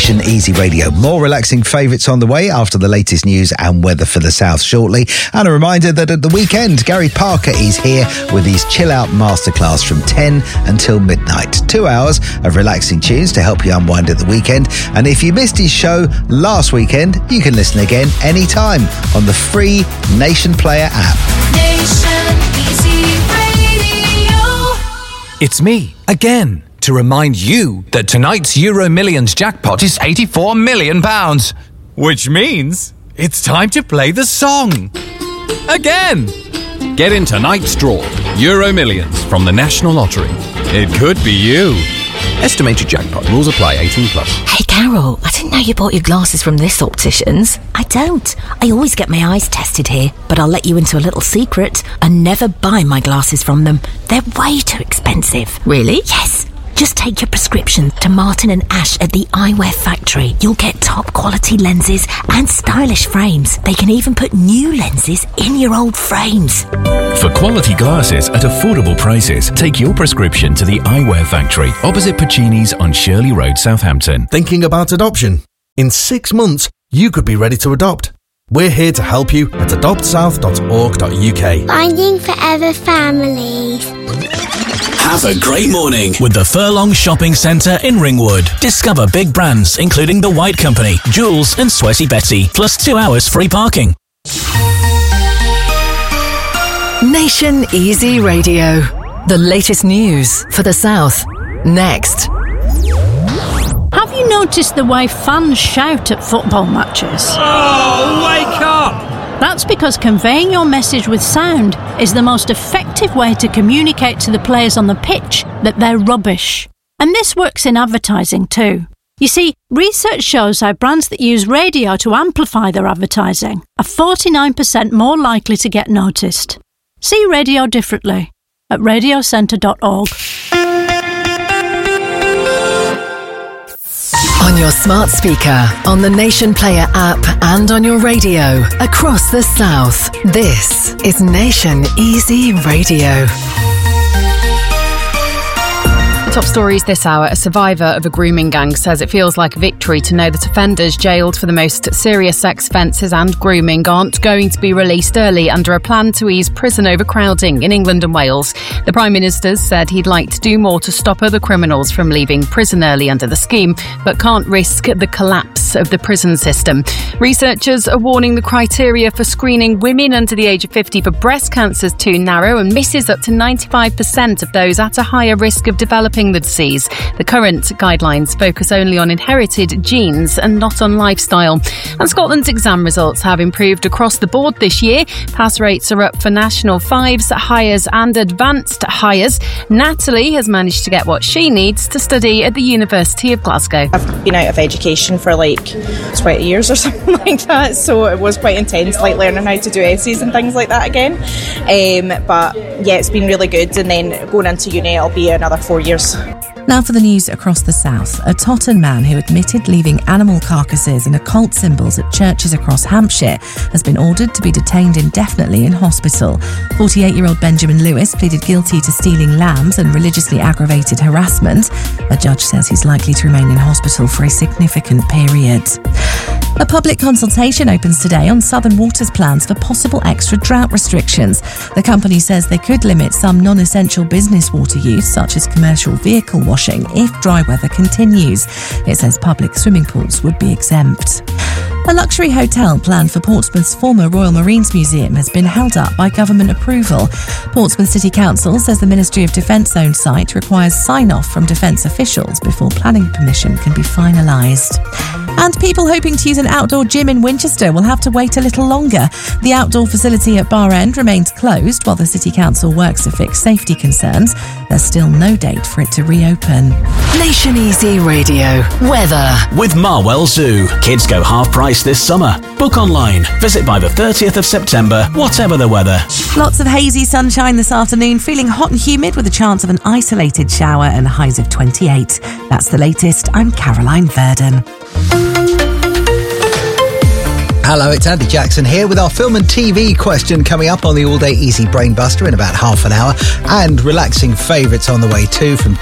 Nation Easy Radio. More relaxing favourites on the way after the latest news and weather for the south shortly. And a reminder that at the weekend, Gary Parker is here with his Chill Out Masterclass from 10 until midnight. 2 hours of relaxing tunes to help you unwind at the weekend. And if you missed his show last weekend, you can listen again anytime on the free Nation Player app. Nation Easy Radio. It's me, again, to remind you that tonight's Euro Millions jackpot is £84 million. Which means it's time to play the song. Again! Get in tonight's draw, Euro Millions from the National Lottery. It could be you. Estimated jackpot. Rules apply. 18+. Hey, Carol, I didn't know you bought your glasses from this optician's. I don't. I always get my eyes tested here, but I'll let you into a little secret. I never buy my glasses from them. They're way too expensive. Really? Yes. Just take your prescription to Martin and Ash at the Eyewear Factory. You'll get top quality lenses and stylish frames. They can even put new lenses in your old frames. For quality glasses at affordable prices, take your prescription to the Eyewear Factory, opposite Puccini's on Shirley Road, Southampton. Thinking about adoption? In 6 months, you could be ready to adopt. We're here to help you at adoptsouth.org.uk. Finding forever families. Have a great morning with the Furlong Shopping Centre in Ringwood. Discover big brands including The White Company, Joules and Sweaty Betty, plus 2 hours free parking. Nation Easy Radio. The latest news for the South. Next. Have you noticed the way fans shout at football matches? Oh, wake up! That's because conveying your message with sound is the most effective way to communicate to the players on the pitch that they're rubbish. And this works in advertising too. You see, research shows how brands that use radio to amplify their advertising are 49% more likely to get noticed. See radio differently at radiocentre.org. On your smart speaker, on the Nation Player app, and on your radio across the South. This is Nation Easy Radio. Top stories this hour. A survivor of a grooming gang says it feels like a victory to know that offenders jailed for the most serious sex offences and grooming aren't going to be released early under a plan to ease prison overcrowding in England and Wales. The Prime Minister said he'd like to do more to stop other criminals from leaving prison early under the scheme, but can't risk the collapse of the prison system. Researchers are warning the criteria for screening women under the age of 50 for breast cancer is too narrow and misses up to 95% of those at a higher risk of developing the disease. The current guidelines focus only on inherited genes and not on lifestyle. And Scotland's exam results have improved across the board this year. Pass rates are up for National 5s, Highers and Advanced Highers. Natalie has managed to get what she needs to study at the University of Glasgow. I've been out of education for like 20 years or something like that, so it was quite intense, like learning how to do essays and things like that again. But yeah, it's been really good, and then going into uni it'll be another 4 years. Now for the news across the south. A Totton man who admitted leaving animal carcasses and occult symbols at churches across Hampshire has been ordered to be detained indefinitely in hospital. 48-year-old Benjamin Lewis pleaded guilty to stealing lambs and religiously aggravated harassment. A judge says he's likely to remain in hospital for a significant period. A public consultation opens today on Southern Water's plans for possible extra drought restrictions. The company says they could limit some non-essential business water use, such as commercial vehicle washing, if dry weather continues. It says public swimming pools would be exempt. A luxury hotel planned for Portsmouth's former Royal Marines Museum has been held up by government approval. Portsmouth City Council says the Ministry of Defence-owned site requires sign-off from defence officials before planning permission can be finalised. And people hoping to use an outdoor gym in Winchester will have to wait a little longer. The outdoor facility at Bar End remains closed while the City Council works to fix safety concerns. There's still no date for it to reopen. Nation Easy Radio. Weather. With Marwell Zoo. Kids go half price this summer. Book online. Visit by the 30th of September, whatever the weather. Lots of hazy sunshine this afternoon, feeling hot and humid with a chance of an isolated shower and highs of 28. That's the latest. I'm Caroline Verdon. Hello, it's Andy Jackson here with our film and TV question coming up on the All Day Easy Brain Buster in about half an hour, and relaxing favourites on the way too from